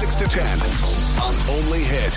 6 to 10 on Only Hit.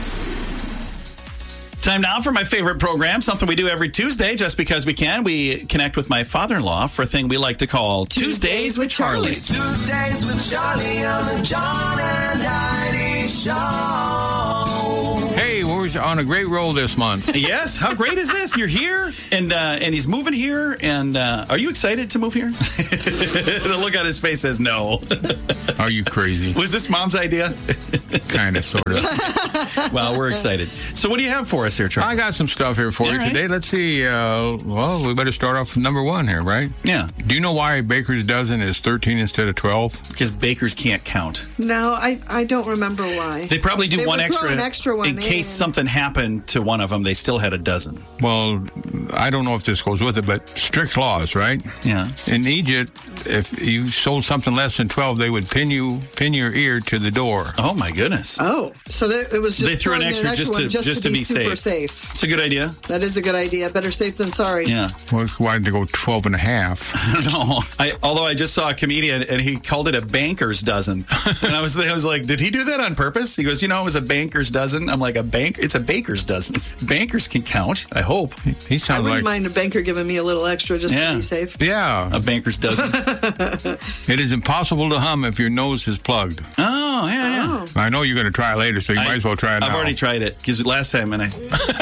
Time now for my favorite program, something we do every Tuesday just because we can. We connect with my father-in-law for a thing we like to call Tuesdays with Charlie. Tuesdays with Charlie on the John and Heidi Show. Hey, we're on a great roll this month. Yes, how great is this? You're here, and he's moving here, and are you excited to move here? The look on his face says no. Are you crazy? Was this Mom's idea? Kind of, sort of. Well, we're excited. So what do you have for us here, Charlie? I got some stuff here for you right. today. Let's see. Well, we better start off with number one here, right? Yeah. Do you know why a baker's dozen is 13 instead of 12? Because bakers can't count. No, I don't remember why. They probably do They one would throw extra, an extra one in case something happened to one of them. They still had a dozen. Well, I don't know if this goes with it, but strict laws, right? Yeah. In Egypt, if you sold something less than 12, they would pin your ear to the door. Oh my goodness. Oh, so it was just They threw an throwing in extra one just to be super safe. It's a good idea. That is a good idea. Better safe than sorry. Yeah. Well, why did they go 12 and a half? No, although I just saw a comedian and he called it a banker's dozen, and I was like, did he do that on purpose? He goes, it was a banker's dozen. I'm like, it's a baker's dozen. Bankers can count. I hope. He I sounds wouldn't like mind a banker giving me a little extra just Yeah. to be safe. yeah. A banker's dozen. It is impossible to hum if your nose is plugged. Oh yeah. Oh. I know you're going to try it later, so you might as well try it now. I've already tried it because last time yeah,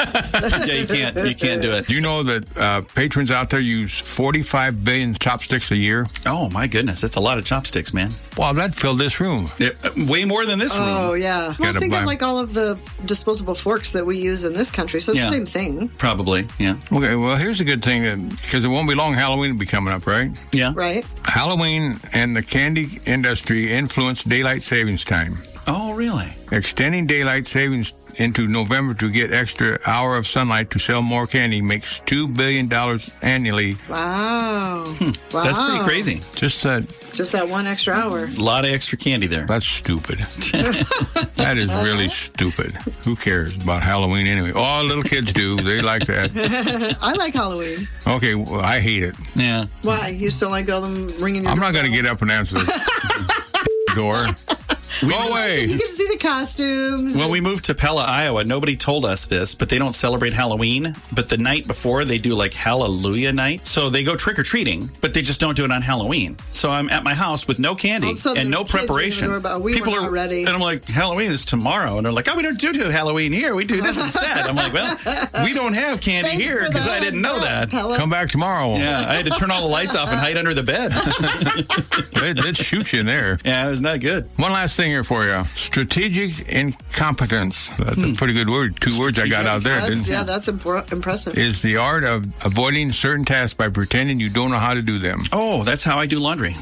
you can't do it. Do you know that patrons out there use 45 billion chopsticks a year? Oh my goodness, that's a lot of chopsticks, man. Wow, that filled this room. Way more than this room. Oh, yeah. Well, Gotta think buy- of like all of the disposable forks that we use in this country. So it's Yeah. the same thing, Probably, yeah. Okay, well, here's a good thing, because it won't be long. Halloween will be coming up, right? Yeah. right? Halloween and the candy industry influence daylight savings time. Oh, really? Extending daylight savings into November to get extra hour of sunlight to sell more candy makes $2 billion annually. Wow. Wow. That's pretty crazy. Just that. Just that one extra hour. A lot of extra candy there. That's stupid. That is really stupid. Who cares about Halloween anyway? All little kids do. They like that. I like Halloween. Okay, well, I hate it. Yeah. Why? You still like all them ringing your I'm not going to doorbell? get up and answer the door. Go away. You get to see the costumes. When we moved to Pella, Iowa, nobody told us this, but they don't celebrate Halloween. But the night before, they do like Hallelujah night. So they go trick-or-treating, but they just don't do it on Halloween. So I'm at my house with no candy All of a sudden, and no there's kids ringing the preparation. doorbell. We were not ready. And I'm like, Halloween is tomorrow. And they're like, we don't do Halloween here. We do this instead. I'm like, well, we don't have candy Thanks here for because the I didn't know heads that. up, Pella. Come back tomorrow. Yeah, I had to turn all the lights off and hide under the bed. They'd shoot you in there. Yeah, it was not good. One last thing here for you. Strategic incompetence. That's a pretty good word. Two words I got out there. That's impressive. Is the art of avoiding certain tasks by pretending you don't know how to do them. Oh, that's how I do laundry.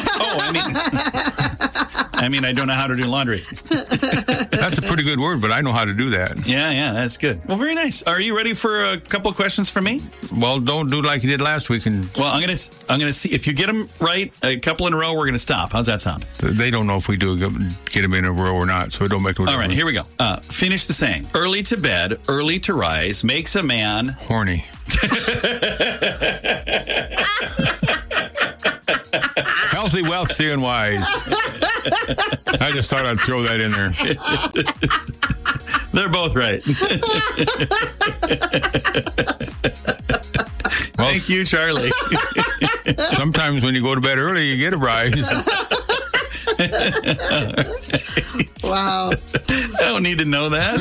I mean, I don't know how to do laundry. That's a pretty good word, but I know how to do that. Yeah, that's good. Well, very nice. Are you ready for a couple of questions from me? Well, don't do like you did last week. And Well, I'm gonna see if you get them right. A couple in a row, we're gonna stop. How's that sound? they don't know if we do get them in a row or not, so it don't make no difference. All right, here we go. Finish the saying. Early to bed, early to rise makes a man. Horny. Healthy, wealthy, and wise. I just thought I'd throw that in there. They're both right. Well, Thank you, Charlie. sometimes when you go to bed early, you get a rise. Wow. I don't need to know that.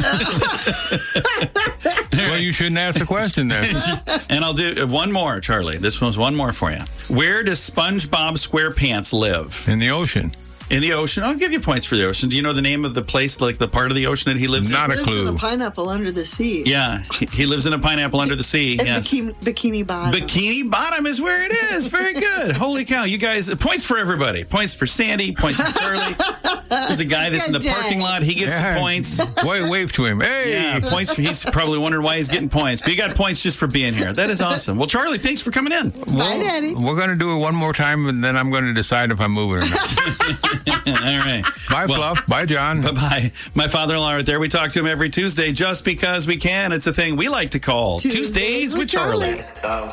Well, you shouldn't ask the question then. And I'll do one more, Charlie. This one's one more for you. Where does SpongeBob SquarePants live? In the ocean. In the ocean. I'll give you points for the ocean. Do you know the name of the place, like the part of the ocean that he lives Not in? a Lives in clue. a pineapple under the sea. Yeah, he lives in a pineapple under the sea. At Yes. Bikini Bottom. Bikini Bottom is where it is. Very good. Holy cow. You guys, points for everybody. Points for Sandy, points for Charlie. There's a guy that's in the good parking day. lot. He gets some points. Wave to him. Hey! Yeah, points. He's probably wondering why he's getting points. But you got points just for being here. That is awesome. Well, Charlie, thanks for coming in. Bye, Daddy. We're going to do it one more time, and then I'm going to decide if I'm moving or not. All right. Bye, Fluff. Bye, John. Bye-bye. My father-in-law right there. We talk to him every Tuesday just because we can. It's a thing we like to call Tuesdays with Charlie.